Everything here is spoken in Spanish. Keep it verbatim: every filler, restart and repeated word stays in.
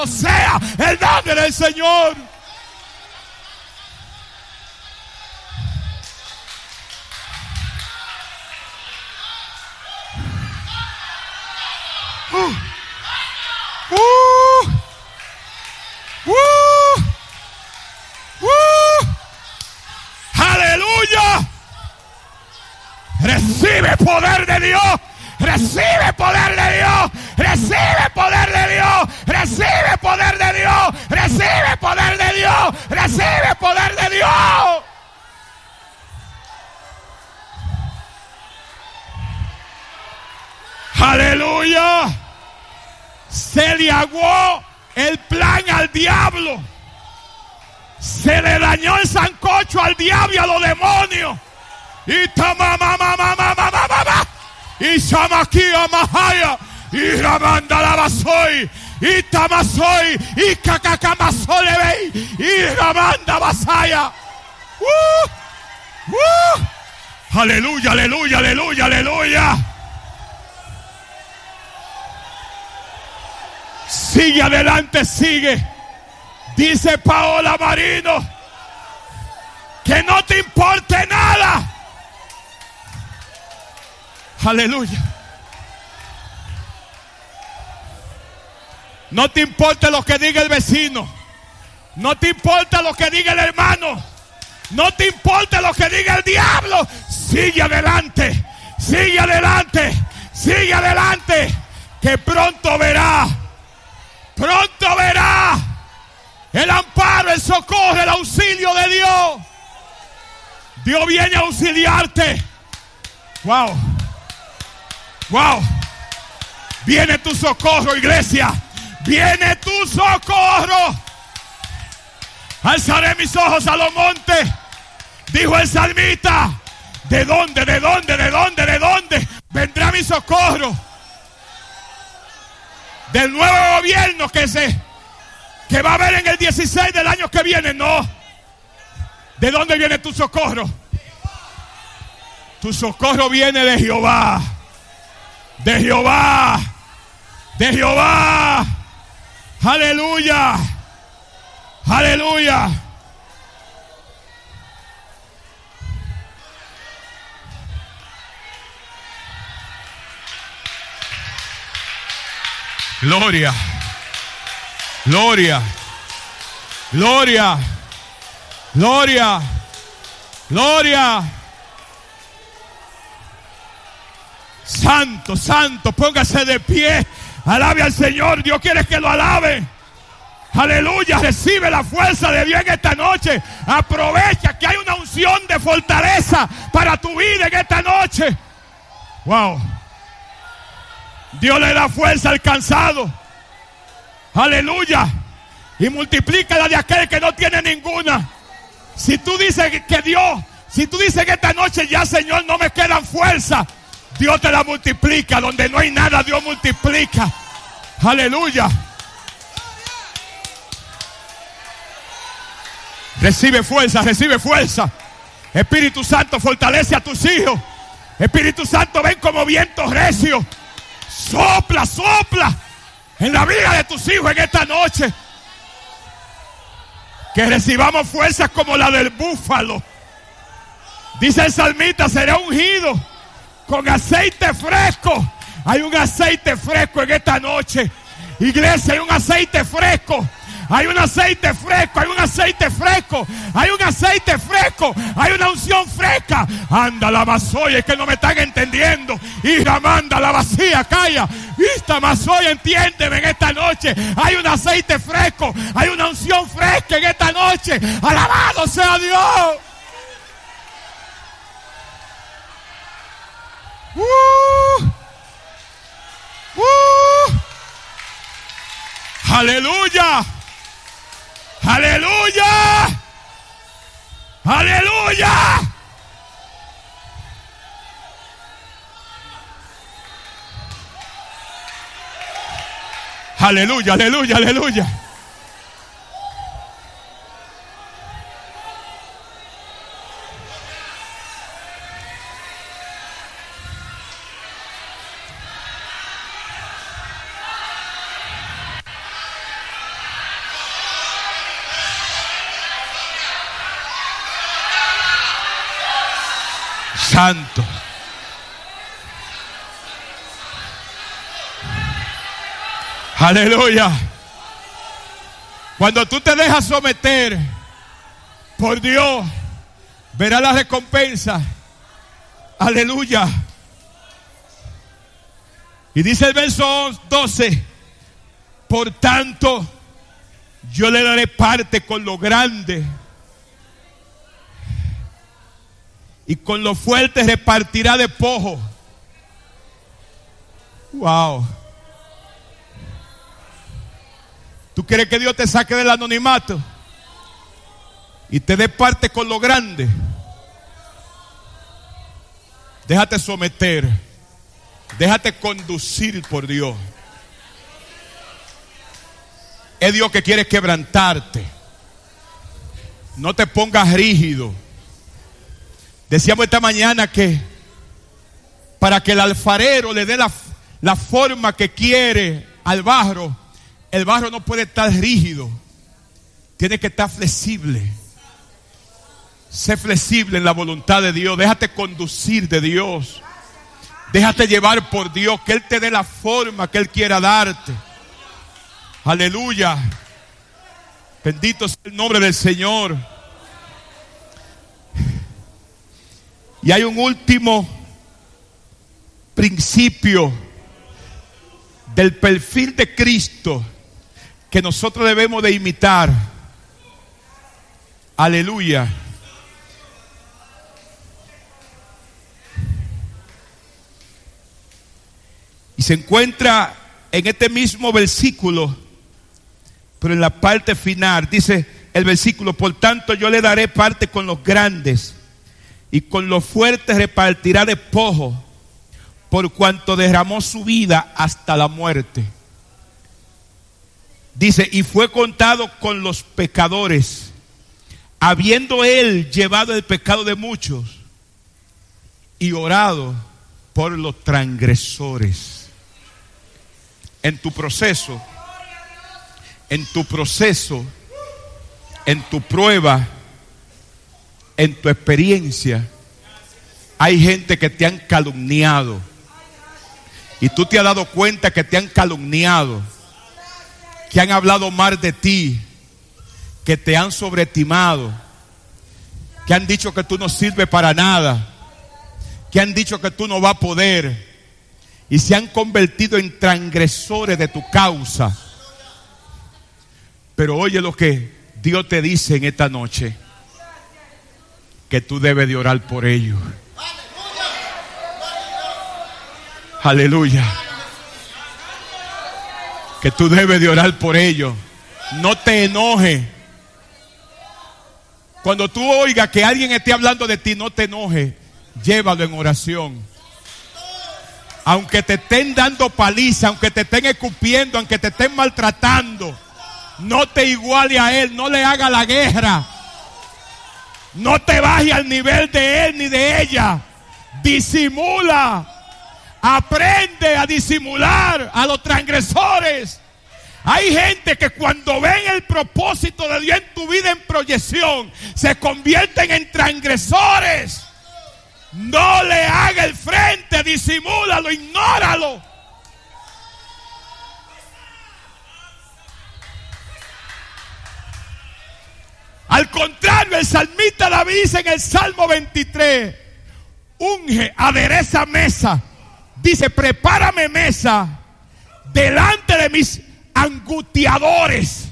sea el nombre del Señor. Uh, uh, uh, uh, aleluya. Recibe poder de Dios. Recibe poder de Dios. Recibe poder de Dios. Recibe poder de Dios. Recibe poder de Dios. Recibe poder de Dios. Aleluya. Se le aguó el plan al diablo. Se le dañó el sancocho al diablo y a los demonios. Y tama mama mama mama mama. Y Shamakia Mahaya. Y Ramanda Lavasoy. Y Tamasoy. Y Kakakamasoleve. Y Ramanda Basaya. Uh, uh. Aleluya, aleluya, aleluya, aleluya. Sigue adelante, sigue. Dice Paola Marino que no te importe nada. Aleluya. No te importa lo que diga el vecino. No te importa lo que diga el hermano. No te importa lo que diga el diablo. Sigue adelante. Sigue adelante. Sigue adelante. Que pronto verá. Pronto verá el amparo, el socorro, el auxilio de Dios. Dios viene a auxiliarte. Wow. Wow. Viene tu socorro, iglesia. Viene tu socorro. Alzaré mis ojos a los montes. Dijo el salmista. ¿De dónde, de dónde, de dónde, de dónde vendrá mi socorro? Del nuevo gobierno que se que va a haber en el dieciséis del año que viene. No. ¿De dónde viene tu socorro? Tu socorro viene de Jehová. De Jehová. De Jehová. Aleluya. Aleluya. Gloria, gloria, gloria, gloria, gloria. Santo, santo, póngase de pie. Alabe al Señor. Dios quiere que lo alabe. Aleluya, recibe la fuerza de Dios en esta noche. Aprovecha que hay una unción de fortaleza para tu vida en esta noche. Wow. Dios le da fuerza al cansado. Aleluya. Y multiplica la de aquel que no tiene ninguna. Si tú dices que Dios, si tú dices que esta noche ya, Señor, no me quedan fuerza, Dios te la multiplica. Donde no hay nada, Dios multiplica. Aleluya. Recibe fuerza, recibe fuerza. Espíritu Santo, fortalece a tus hijos. Espíritu Santo, ven como viento recio. Sopla, sopla en la vida de tus hijos en esta noche. Que recibamos fuerzas como la del búfalo. Dice el salmista, será ungido con aceite fresco. Hay un aceite fresco en esta noche. Iglesia, hay un aceite fresco. Hay un aceite fresco, hay un aceite fresco, hay un aceite fresco, hay una unción fresca. Anda la masoya, es que no me están entendiendo. Hija, manda la vacía, calla. Vista masoya, entiéndeme en esta noche. Hay un aceite fresco, hay una unción fresca en esta noche. Alabado sea Dios. Uh, uh, aleluya. Aleluya. Aleluya. Aleluya, aleluya, aleluya. Santo. Aleluya. Cuando tú te dejas someter por Dios, verás la recompensa. Aleluya. Y dice el verso doce: por tanto, yo le daré parte con lo grande, y con lo fuerte repartirá de pojo. Wow. ¿Tú quieres que Dios te saque del anonimato y te dé parte con lo grande? Déjate someter. Déjate conducir por Dios. Es Dios que quiere quebrantarte. No te pongas rígido. Decíamos esta mañana que para que el alfarero le dé la, la forma que quiere al barro, el barro no puede estar rígido. Tiene que estar flexible. Sé flexible en la voluntad de Dios. Déjate conducir de Dios. Déjate llevar por Dios, que Él te dé la forma que Él quiera darte. Aleluya. Bendito sea el nombre del Señor. Y hay un último principio del perfil de Cristo que nosotros debemos de imitar. Aleluya. Y se encuentra en este mismo versículo, pero en la parte final dice el versículo: por tanto yo le daré parte con los grandes, y con los fuertes repartirá despojo, por cuanto derramó su vida hasta la muerte. Dice: y fue contado con los pecadores, habiendo él llevado el pecado de muchos y orado por los transgresores. En tu proceso, en tu proceso, en tu prueba, en tu experiencia, hay gente que te han calumniado. Y tú te has dado cuenta que te han calumniado, que han hablado mal de ti, que te han sobreestimado, que han dicho que tú no sirves para nada, que han dicho que tú no vas a poder, y se han convertido en transgresores de tu causa. Pero oye lo que Dios te dice en esta noche: que tú debes de orar por ellos. Aleluya. Que tú debes de orar por ellos. No te enojes. Cuando tú oigas que alguien esté hablando de ti, no te enojes. Llévalo en oración. Aunque te estén dando paliza, aunque te estén escupiendo, aunque te estén maltratando, no te iguale a él, no le haga la guerra. No te bajes al nivel de él ni de ella. Disimula. Aprende a disimular a los transgresores. Hay gente que cuando ven el propósito de Dios en tu vida en proyección, se convierten en transgresores. No le haga el frente, disimúlalo, ignóralo. Al contrario, el salmista David dice en el Salmo veintitrés: unge, adereza mesa. Dice: prepárame mesa delante de mis angustiadores.